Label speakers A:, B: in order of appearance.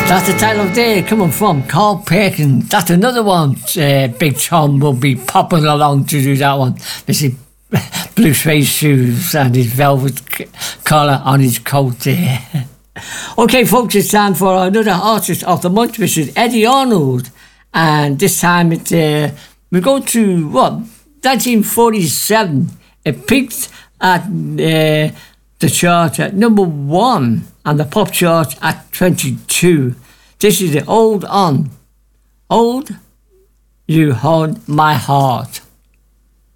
A: That's the title there coming from Carl Perkins. That's another one. Big Tom will be popping along to do that one. This is blue suede shoes and his velvet collar on his coat there. Okay, folks, it's time for another artist of the month, which is Eddie Arnold. And this time we go to, 1947. It peaked at the chart at number 1 and the pop chart at 22. This is the Old On. Old, You Hold My Heart.